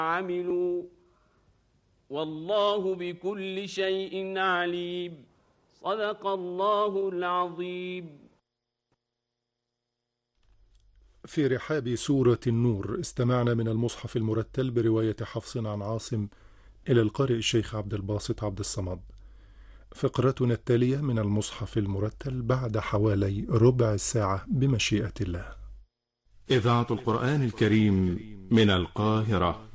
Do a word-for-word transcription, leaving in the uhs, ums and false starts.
عملوا والله بكل شيء عليم. صدق الله العظيم. في رحاب سورة النور استمعنا من المصحف المرتل برواية حفص عن عاصم إلى القارئ الشيخ عبد الباسط عبد الصمد. فقرتنا التالية من المصحف المرتل بعد حوالي ربع ساعة بمشيئة الله. إذاعة القرآن الكريم من القاهرة.